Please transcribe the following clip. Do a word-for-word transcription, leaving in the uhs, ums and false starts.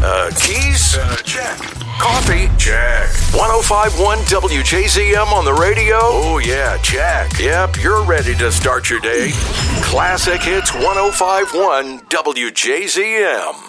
Uh, keys? Uh, check. Coffee? Check. ten fifty-one W J Z M on the radio? Oh, yeah, check. Yep, you're ready to start your day. Classic Hits ten fifty-one W J Z M.